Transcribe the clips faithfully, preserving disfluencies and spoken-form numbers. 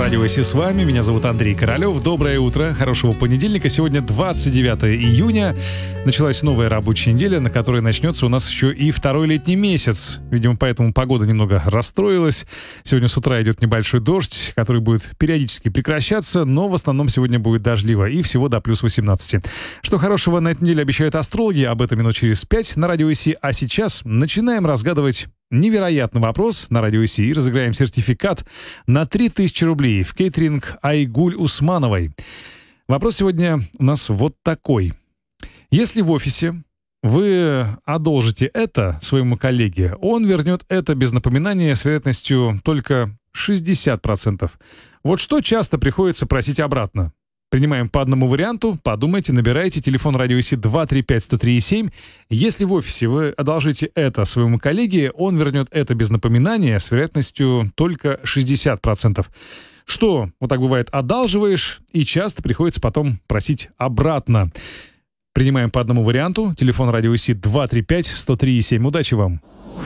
Радио Си с вами. Меня зовут Андрей Королёв. Доброе утро, хорошего понедельника. Сегодня двадцать девятое июня. Началась новая рабочая неделя, на которой начнется у нас еще и второй летний месяц. Видимо, поэтому погода немного расстроилась. Сегодня с утра идет небольшой дождь, который будет периодически прекращаться, но в основном сегодня будет дождливо и всего до плюс восемнадцати. Что хорошего на этой неделе обещают астрологи, об этом минут через пять на Радио Си. А сейчас начинаем разгадывать невероятный вопрос на Радио Си и разыграем сертификат на три тысячи рублей в кейтеринг Айгуль Усмановой. Вопрос сегодня у нас вот такой. Если в офисе вы одолжите это своему коллеге, он вернет это без напоминания с вероятностью только шестьдесят процентов. Вот что часто приходится просить обратно? Принимаем по одному варианту, подумайте, набирайте телефон Радио Си два три пять сто три семь. Если в офисе вы одолжите это своему коллеге, он вернет это без напоминания с вероятностью только шестьдесят процентов. Что, вот так бывает, одалживаешь, и часто приходится потом просить обратно. Принимаем по одному варианту, телефон Радио Си два три пять сто три семь. Удачи вам!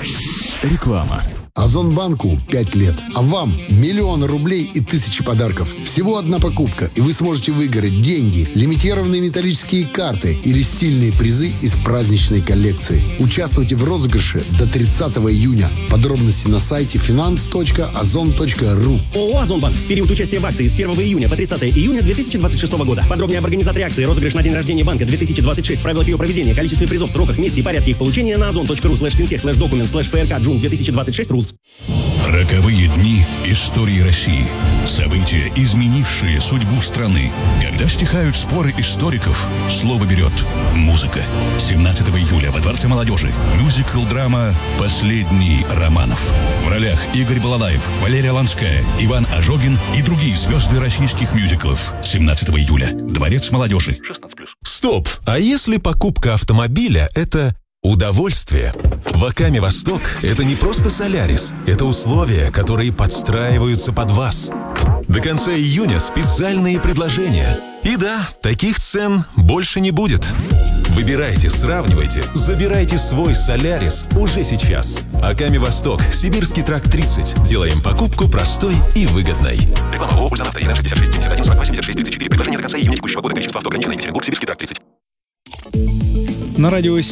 Реклама. Озонбанку пять лет, а вам миллионы рублей и тысячи подарков. Всего одна покупка, и вы сможете выиграть деньги, лимитированные металлические карты или стильные призы из праздничной коллекции. Участвуйте в розыгрыше до тридцатого июня. Подробности на сайте finance точка озон точка ру. ООО «Озонбанк». Период участия в акции с первого июня по тридцатого июня две тысячи двадцать шестого года. Подробнее об организаторе акции, розыгрыш на день рождения банка две тысячи двадцать шесть, правила ее проведения, количестве призов, сроках, месте и порядке их получения на озон точка ру слэш финтех слэш документ слэш ФРК Джун две тысячи двадцать шесть рулс. Роковые дни истории России. События, изменившие судьбу страны. Когда стихают споры историков, слово берет музыка. семнадцатого июля во Дворце молодежи мюзикл-драма «Последний Романов». В ролях Игорь Балалаев, Валерия Ланская, Иван Ожогин и другие звезды российских мюзиклов. семнадцатого июля. Дворец молодежи. шестнадцать плюс. Стоп! А если покупка автомобиля – это удовольствие? В Акаме Восток это не просто Солярис, это условия, которые подстраиваются под вас. До конца июня специальные предложения. И да, таких цен больше не будет. Выбирайте, сравнивайте, забирайте свой Солярис уже сейчас. Акаме Восток, Сибирский тракт тридцать. Делаем покупку простой и выгодной. Реклама ООО «Ульзанавто», ИН шестьдесят шесть семьдесят один сорок восемь пятьдесят шесть тридцать четыре. Предложение до конца июня текущего года. Количество авто ограничено. Екатеринбург, Сибирский тракт тридцать. На Радио